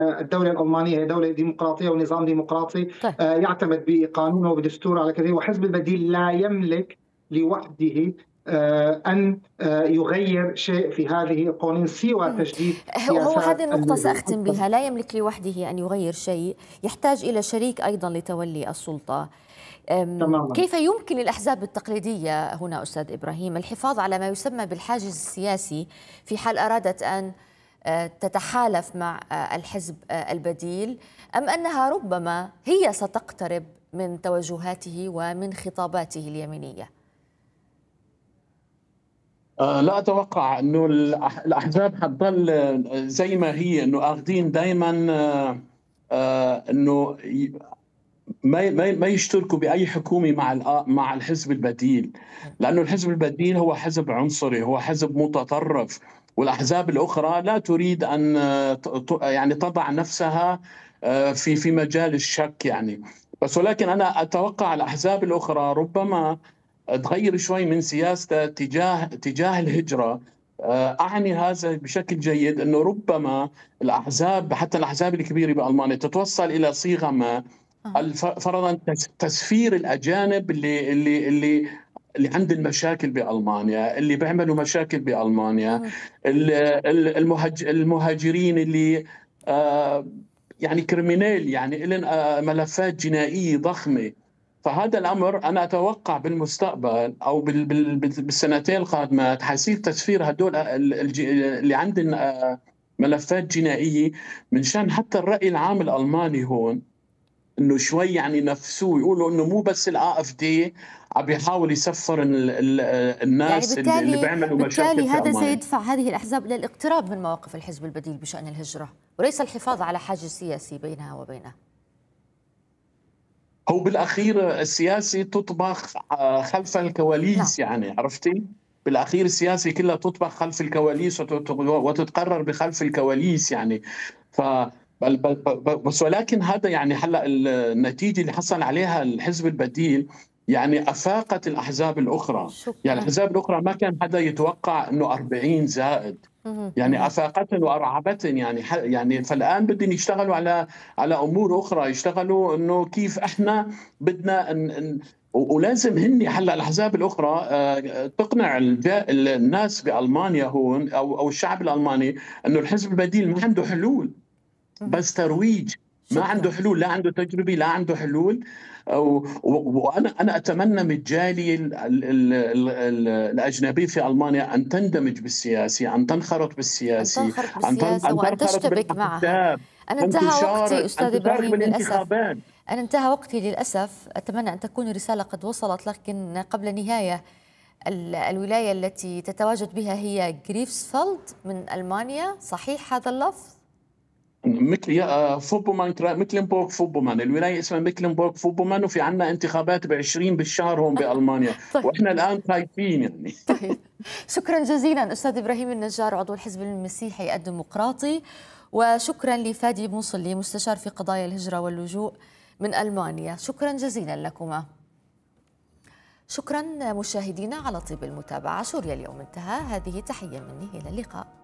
الدولة الألمانية هي دولة ديمقراطية ونظام ديمقراطي طيب. يعتمد بقانونه وبدستوره على كثير، وحزب البديل لا يملك لوحده أن يغير شيء في هذه القوانين سوى تجديد هو هذه سياسات النقطة سأختم بها، لا يملك لوحده أن يغير شيء، يحتاج إلى شريك أيضا لتولي السلطة. تماما. كيف يمكن للأحزاب التقليدية هنا أستاذ إبراهيم الحفاظ على ما يسمى بالحاجز السياسي في حال أرادت أن تتحالف مع الحزب البديل، أم أنها ربما هي ستقترب من توجهاته ومن خطاباته اليمينية؟ لا أتوقع أنه الأحزاب حتضل زي ما هي، أنه أخذين دائما أنه ما يشتركوا بأي حكومة مع الحزب البديل، لأنه الحزب البديل هو حزب عنصري، هو حزب متطرف، والأحزاب الأخرى لا تريد أن يعني تضع نفسها في مجال الشك يعني. بس ولكن أنا أتوقع الأحزاب الأخرى ربما تغير شوي من سياسته تجاه الهجرة. أعني هذا بشكل جيد، أنه ربما الأحزاب، حتى الأحزاب الكبيرة بألمانيا، تتوصل إلى صيغة ما، فرضا تسفير الأجانب اللي عند المشاكل بألمانيا، اللي بيعملوا مشاكل بألمانيا، المهاجرين اللي يعني كريمينال، يعني لهم ملفات جنائية ضخمة. فهذا الأمر أنا أتوقع بالمستقبل أو بالسنتين القادمات حيصير تسفير هدول اللي عندهم ملفات جنائية، من شان حتى الرأي العام الألماني هون انه شوي يعني نفسوه، يقولوا انه مو بس الAfD عم بيحاول يسفر الناس يعني اللي بيعملوا مشاكل بالتالي في هذا ألمانيا. سيدفع هذه الأحزاب إلى الاقتراب من مواقف الحزب البديل بشأن الهجرة، وليس الحفاظ على حاجز سياسي بينها وبينه. هو بالأخير السياسي تطبخ خلف نعم. الكواليس، يعني عرفتي؟ بالأخير السياسي كلها تطبخ خلف الكواليس وتتقرر بخلف الكواليس يعني. ف بس ولكن هذا يعني هلا النتيجة اللي حصل عليها الحزب البديل يعني أفاقت الأحزاب الأخرى. يعني شكرا. الأحزاب الأخرى ما كان حدا يتوقع أنه 40 زائد، يعني افاقتهم وارعبتهم يعني فالان بدهم يشتغلوا على امور اخرى، يشتغلوا انه كيف احنا بدنا ولازم هن هلا الاحزاب الاخرى تقنع الناس بالمانيا هون او الشعب الالماني انه الحزب البديل ما عنده حلول، بس ترويج، ما عنده شكرا. حلول، لا عنده تجربه، لا عنده حلول. وانا اتمنى من الجاليه الاجنبيه في المانيا ان تندمج بالسياسي، ان تنخرط أن بالسياسي، تنخرط بالسياسة ان وأن تنخرط تشتبك معها. بالاحزاب، أنا ان انتهى وقتي تشارك، أستاذ إبراهيم للأسف. بالانتخابات. أنا انتهى وقتي للأسف، أتمنى أن تكون الرسالة قد وصلت، لكن قبل نهاية، الولاية التي تتواجد بها هي غريفسفالد من ألمانيا، صحيح هذا اللفظ؟ فوبومان، ميكلنبورغ فوبومان، الولايه اسمها ميكلنبورغ فوبومان، وفي عندنا انتخابات ب20 بالشهر هون بالمانيا. طيب. واحنا الان خايفين يعني. طيب، شكرا جزيلا أستاذ إبراهيم النجار، عضو الحزب المسيحي الديمقراطي، وشكرا لفادي موصلي، مستشار في قضايا الهجرة واللجوء من ألمانيا. شكرا جزيلا لكما. شكرا مشاهدينا على طيب المتابعة. شوريا اليوم انتهى، هذه تحية مني، إلى اللقاء.